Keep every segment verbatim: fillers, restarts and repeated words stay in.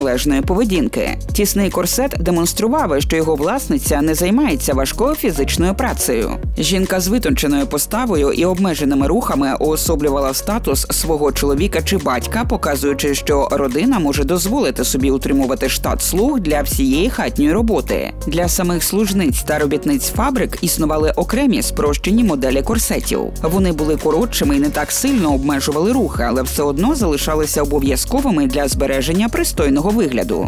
належної поведінки. Тісний корсет демонстрував, що його власниця не займається важкою фізичною працею. Жінка з витонченою поставою і обмеженими рухами уособлювала статус свого чоловіка чи батька, показуючи, що родина може дозволити собі утримувати штат слуг для всієї хатньої роботи. Для самих служниць та робітниць фабрик існували окремі спрощені моделі корсетів. Вони були коротшими і не так сильно обмежували рухи, але все одно залишалися обов'язковими для збереження пристойного вигляду.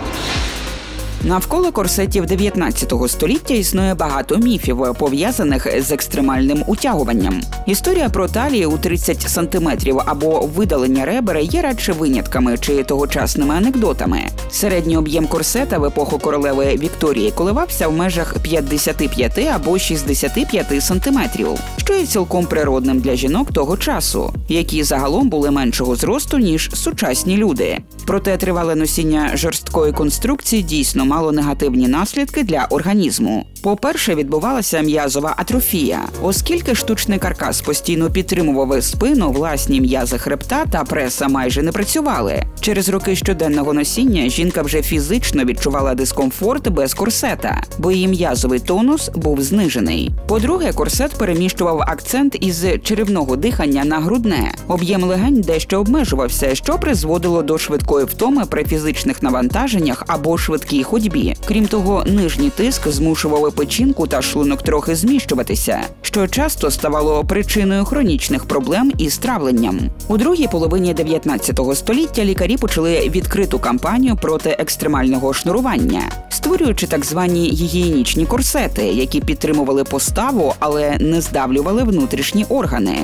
Навколо корсетів дев'ятнадцятого століття існує багато міфів, пов'язаних з екстремальним утягуванням. Історія про талії у тридцять сантиметрів або видалення ребер є радше винятками чи тогочасними анекдотами. Середній об'єм корсета в епоху королеви Вікторії коливався в межах п'ятдесят п'ять або шістдесят п'ять сантиметрів, що є цілком природним для жінок того часу, які загалом були меншого зросту, ніж сучасні люди. Проте тривале носіння жорсткої конструкції дійсно мало негативні наслідки для організму. По-перше, відбувалася м'язова атрофія. Оскільки штучний каркас постійно підтримував спину, власні м'язи хребта та преса майже не працювали. Через роки щоденного носіння жінка вже фізично відчувала дискомфорт без корсета, бо її м'язовий тонус був знижений. По-друге, корсет переміщував акцент із черевного дихання на грудне. Об'єм легень дещо обмежувався, що призводило до швидкої втоми при фізичних навантаженнях або швидкій ходьбі. Крім того, нижній тиск змушував печінку та шлунок трохи зміщуватися, що часто ставало причиною хронічних проблем із травленням. У другій половині дев'ятнадцятого століття лікарі почали відкриту кампанію проти екстремального шнурування, створюючи так звані гігієнічні корсети, які підтримували поставу, але не здавлювали внутрішні органи.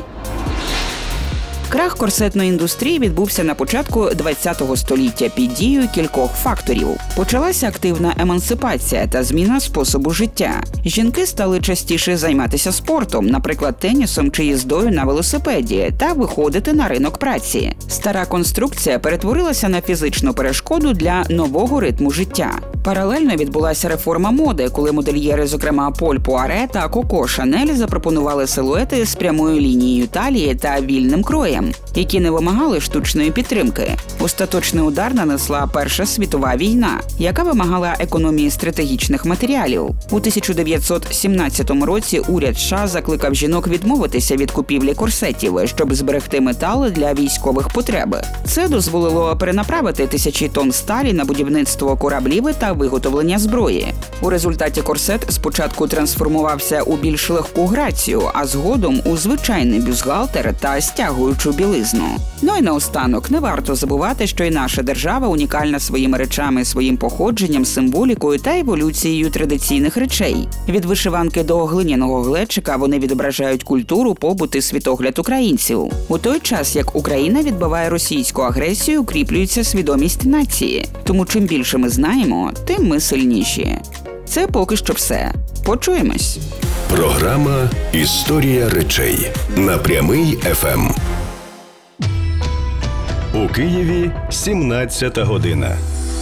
Крах корсетної індустрії відбувся на початку ХХ століття під дією кількох факторів. Почалася активна емансипація та зміна способу життя. Жінки стали частіше займатися спортом, наприклад, тенісом чи їздою на велосипеді, та виходити на ринок праці. Стара конструкція перетворилася на фізичну перешкоду для нового ритму життя. Паралельно відбулася реформа моди, коли модельєри, зокрема Поль Пуаре та Коко Шанель, запропонували силуети з прямою лінією талії та вільним кроєм, які не вимагали штучної підтримки. Остаточний удар нанесла Перша світова війна, яка вимагала економії стратегічних матеріалів. У тисяча дев'ятсот сімнадцятому році уряд США закликав жінок відмовитися від купівлі корсетів, щоб зберегти метал для військових потреб. Це дозволило перенаправити тисячі тонн сталі на будівництво кораблів та виготовлення зброї. У результаті корсет спочатку трансформувався у більш легку грацію, а згодом у звичайний бюстгальтер та стягуючу білизну. Ну і наостанок, не варто забувати, що і наша держава унікальна своїми речами, своїм походженням, символікою та еволюцією традиційних речей. Від вишиванки до глиняного глечика вони відображають культуру, побут і світогляд українців. У той час, як Україна відбиває російську агресію, укріплюється свідомість нації. Тому чим більше ми знаємо, тим ми сильніші. Це поки що все. Почуємось. Програма «Історія речей» на Прямий еф ем. У Києві сімнадцята година.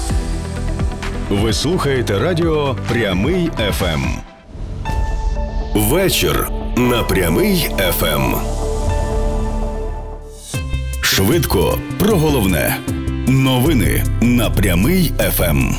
Ви слухаєте радіо «Прямий еф ем». Вечір на Прямий еф ем. Швидко про головне. Новини на Прямий еф ем.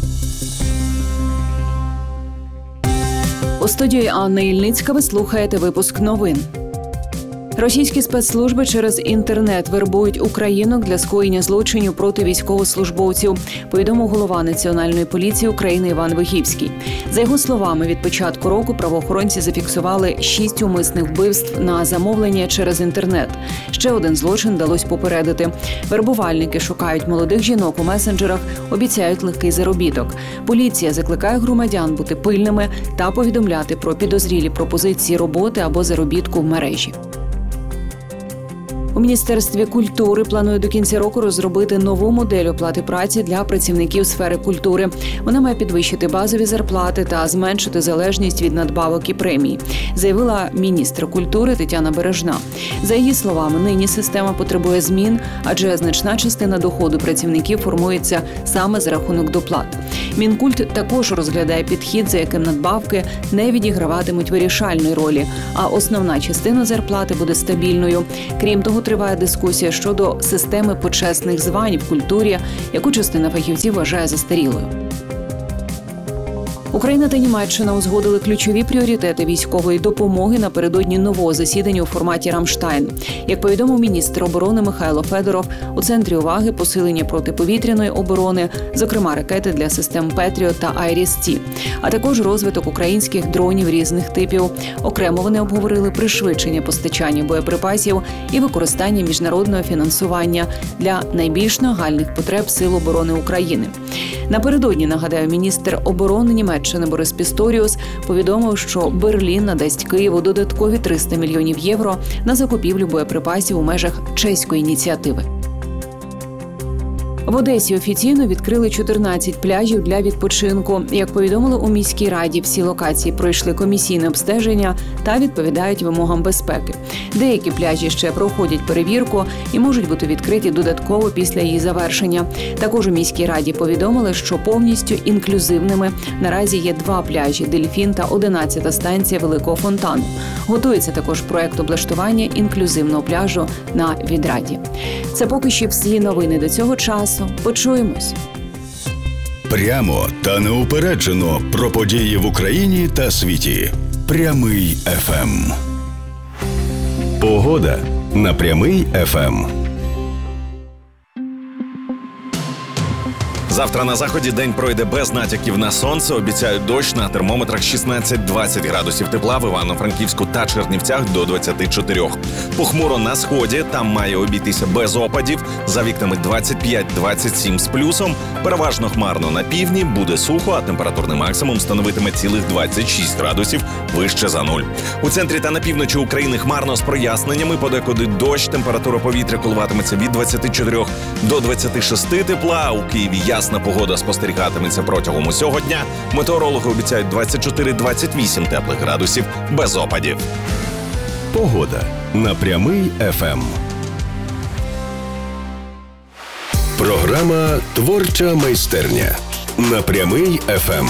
У студії Анна Ільницька ви слухаєте випуск новин. Російські спецслужби через інтернет вербують українок для скоєння злочинів проти військовослужбовців, повідомив голова Національної поліції України Іван Вихівський. За його словами, від початку року правоохоронці зафіксували шість умисних вбивств на замовлення через інтернет. Ще один злочин вдалося попередити. Вербувальники шукають молодих жінок у месенджерах, обіцяють легкий заробіток. Поліція закликає громадян бути пильними та повідомляти про підозрілі пропозиції роботи або заробітку в мережі. У Міністерстві культури планують до кінця року розробити нову модель оплати праці для працівників сфери культури. Вона має підвищити базові зарплати та зменшити залежність від надбавок і премій, заявила міністр культури Тетяна Бережна. За її словами, нині система потребує змін, адже значна частина доходу працівників формується саме за рахунок доплат. Мінкульт також розглядає підхід, за яким надбавки не відіграватимуть вирішальної ролі, а основна частина зарплати буде стабільною. Крім того, триває дискусія щодо системи почесних звань в культурі, яку частина фахівців вважає застарілою. Україна та Німеччина узгодили ключові пріоритети військової допомоги напередодні нового засідання у форматі «Рамштайн». Як повідомив міністр оборони Михайло Федоров, у центрі уваги посилення протиповітряної оборони, зокрема ракети для систем «Петріот» та «Айріс-Ті», а також розвиток українських дронів різних типів. Окремо вони обговорили пришвидшення постачання боєприпасів і використання міжнародного фінансування для найбільш нагальних потреб Сил оборони України. Напередодні, нагадаю, міністр оборони Німеччини Борис Пісторіус повідомив, що Берлін надасть Києву додаткові триста мільйонів євро на закупівлю боєприпасів у межах чеської ініціативи. В Одесі офіційно відкрили чотирнадцять пляжів для відпочинку. Як повідомили у міській раді, всі локації пройшли комісійне обстеження та відповідають вимогам безпеки. Деякі пляжі ще проходять перевірку і можуть бути відкриті додатково після її завершення. Також у міській раді повідомили, що повністю інклюзивними наразі є два пляжі – Дельфін та одинадцята станція Великого Фонтану. Готується також проект облаштування інклюзивного пляжу на Відраді. Це поки що всі новини до цього часу. Почуємось. Прямо та неупереджено про події в Україні та світі. Прямий еф ем. Погода на Прямий еф ем. Завтра на заході день пройде без натяків на сонце. Обіцяють дощ, на термометрах шістнадцять-двадцять градусів тепла, в Івано-Франківську та Чернівцях до двадцять чотири. Похмуро на сході, там має обійтися без опадів, за вікнами двадцять п'ять-двадцять сім з плюсом. Переважно хмарно на півдні, буде сухо, а температурний максимум становитиме цілих двадцять шість градусів вище за нуль. У центрі та на півночі України хмарно з проясненнями, подекуди дощ, температура повітря коливатиметься від двадцяти чотирьох до двадцяти шести тепла, у Києві ясно. Ясна погода спостерігатиметься протягом усього дня. Метеорологи обіцяють двадцять чотири-двадцять вісім теплих градусів без опадів. Погода на Прямий еф ем. Програма «Творча майстерня» на Прямий еф ем.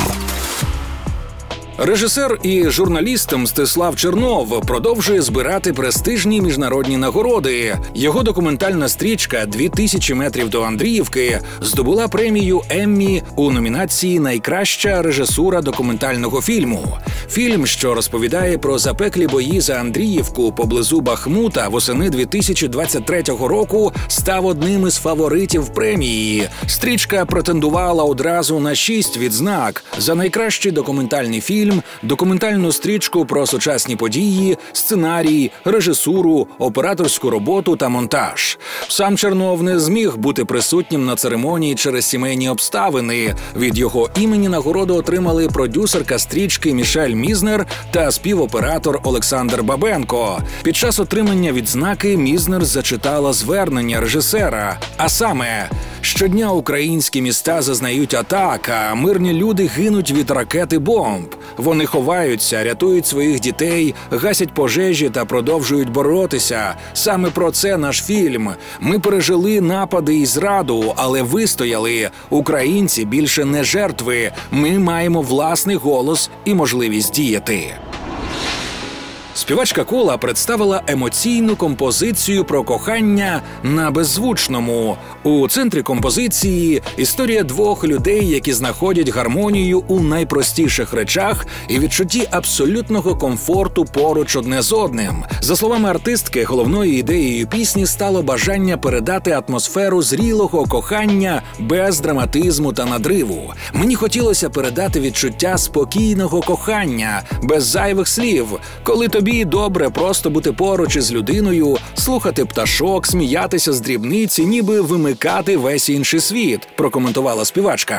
Режисер і журналіст Мстислав Чернов продовжує збирати престижні міжнародні нагороди. Його документальна стрічка «Дві тисячі метрів до Андріївки» здобула премію Еммі у номінації «Найкраща режисура документального фільму». Фільм, що розповідає про запеклі бої за Андріївку поблизу Бахмута восени дві тисячі двадцять третього року, став одним із фаворитів премії. Стрічка претендувала одразу на шість відзнак за найкращий документальний фільм, документальну стрічку про сучасні події, сценарій, режисуру, операторську роботу та монтаж. Сам Чернов не зміг бути присутнім на церемонії через сімейні обставини. Від його імені нагороду отримали продюсерка стрічки Мішель Мізнер та співоператор Олександр Бабенко. Під час отримання відзнаки Мізнер зачитала звернення режисера, а саме: «Щодня українські міста зазнають атак, а мирні люди гинуть від ракет і бомб. Вони ховаються, рятують своїх дітей, гасять пожежі та продовжують боротися. Саме про це наш фільм. Ми пережили напади і зраду, але вистояли. Українці більше не жертви. Ми маємо власний голос і можливість діяти». Співачка Кола представила емоційну композицію про кохання на беззвучному. У центрі композиції історія двох людей, які знаходять гармонію у найпростіших речах і відчутті абсолютного комфорту поруч одне з одним. За словами артистки, головною ідеєю пісні стало бажання передати атмосферу зрілого кохання без драматизму та надриву. Мені хотілося передати відчуття спокійного кохання, без зайвих слів, коли тобі Тобі добре просто бути поруч із людиною, слухати пташок, сміятися з дрібниці, ніби вимикати весь інший світ, прокоментувала співачка.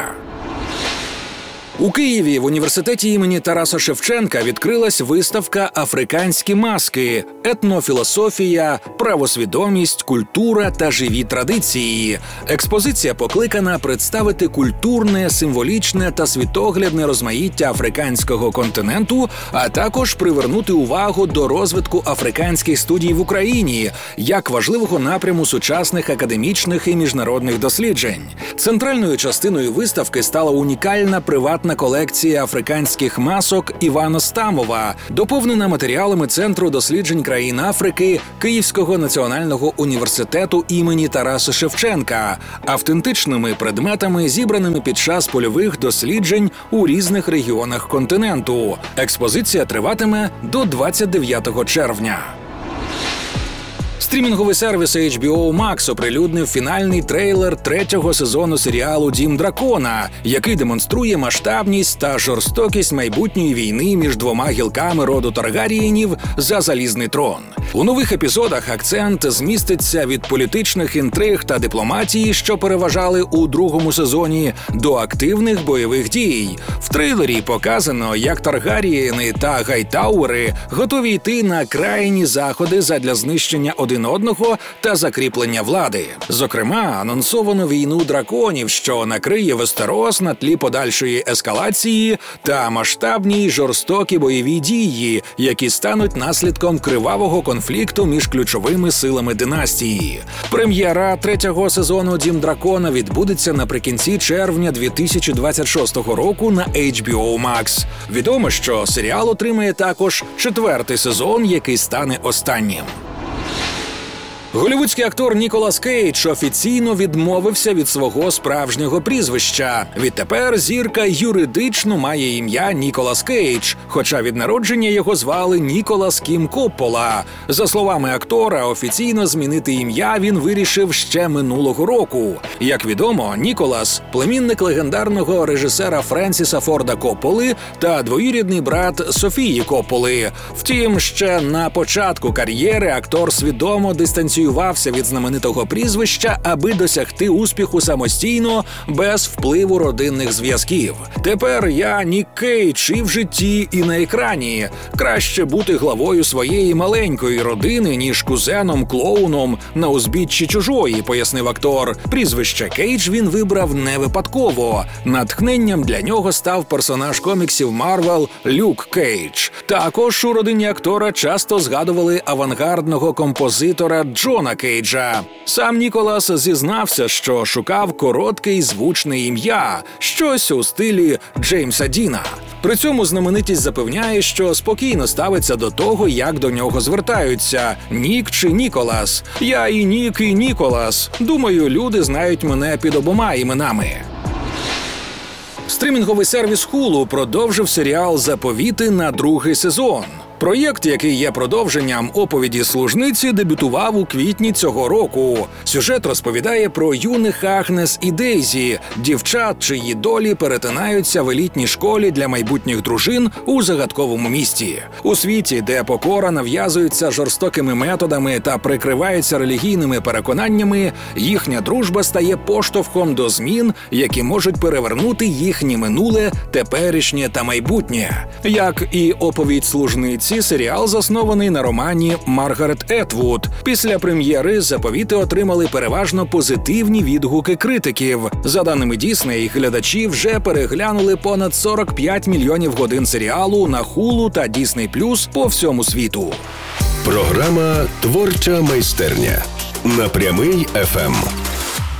У Києві в університеті імені Тараса Шевченка відкрилась виставка «Африканські маски. Етнофілософія, правосвідомість, культура та живі традиції». Експозиція покликана представити культурне, символічне та світоглядне розмаїття африканського континенту, а також привернути увагу до розвитку африканських студій в Україні як важливого напряму сучасних академічних і міжнародних досліджень. Центральною частиною виставки стала унікальна приватна секретна колекція африканських масок Івана Стамова, доповнена матеріалами Центру досліджень країн Африки Київського національного університету імені Тараса Шевченка, автентичними предметами, зібраними під час польових досліджень у різних регіонах континенту. Експозиція триватиме до двадцять дев'ятого червня. Стрімінговий сервіс ейч бі о Max оприлюднив фінальний трейлер третього сезону серіалу «Дім дракона», який демонструє масштабність та жорстокість майбутньої війни між двома гілками роду Таргарієнів за залізний трон. У нових епізодах акцент зміститься від політичних інтриг та дипломатії, що переважали у другому сезоні, до активних бойових дій. В трейлері показано, як Таргарієни та Гайтауери готові йти на крайні заходи задля знищення один одного та закріплення влади. Зокрема, анонсовано війну драконів, що накриє Вестерос на тлі подальшої ескалації та масштабні й жорстокі бойові дії, які стануть наслідком кривавого конфлікту між ключовими силами династії. Прем'єра третього сезону «Дім дракона» відбудеться наприкінці червня дві тисячі двадцять шостого року на ейч бі о Max. Відомо, що серіал отримає також четвертий сезон, який стане останнім. Голлівудський актор Ніколас Кейдж офіційно відмовився від свого справжнього прізвища. Відтепер зірка юридично має ім'я Ніколас Кейдж, хоча від народження його звали Ніколас Кім Коппола. За словами актора, офіційно змінити ім'я він вирішив ще минулого року. Як відомо, Ніколас – племінник легендарного режисера Френсіса Форда Копполи та двоюрідний брат Софії Копполи. Втім, ще на початку кар'єри актор свідомо дистанціювався від знаменитого прізвища, аби досягти успіху самостійно, без впливу родинних зв'язків. Тепер я Нік Кейдж і в житті, і на екрані. Краще бути главою своєї маленької родини, ніж кузеном-клоуном на узбіччі чужої, пояснив актор. Прізвище Кейдж він вибрав не випадково. Натхненням для нього став персонаж коміксів Марвел Люк Кейдж. Також у родині актора часто згадували авангардного композитора Джона Кейджа. Сам Ніколас зізнався, що шукав коротке і звучне ім'я, щось у стилі Джеймса Діна. При цьому знаменитість запевняє, що спокійно ставиться до того, як до нього звертаються – Нік чи Ніколас. Я і Нік, і Ніколас. Думаю, люди знають мене під обома іменами. Стрімінговий сервіс Hulu продовжив серіал «Заповіти» на другий сезон. Проєкт, який є продовженням оповіді служниці, дебютував у квітні цього року. Сюжет розповідає про юних Агнес і Дейзі, дівчат, чиї долі перетинаються в елітній школі для майбутніх дружин у загадковому місті. У світі, де покора нав'язується жорстокими методами та прикривається релігійними переконаннями, їхня дружба стає поштовхом до змін, які можуть перевернути їхнє минуле, теперішнє та майбутнє. Як і оповідь служниці, Ці серіал заснований на романі Маргарет Етвуд. Після прем'єри «Заповіти» отримали переважно позитивні відгуки критиків. За даними Дісней, глядачі вже переглянули понад сорок п'ять мільйонів годин серіалу на Hulu та Disney плюс по всьому світу. Програма «Творча майстерня» на Прямий еф ем.